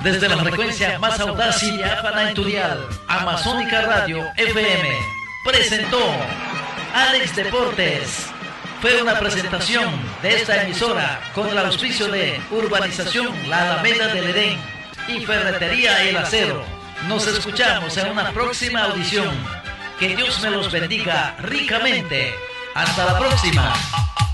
Desde la frecuencia más audaz y diáfana en tu dial, Amazónica Radio FM presentó Alex Deportes. Fue una presentación de esta emisora con el auspicio de Urbanización La Alameda del Edén y Ferretería El Acero. Nos escuchamos en una próxima audición. Que Dios me los bendiga ricamente. Hasta la próxima.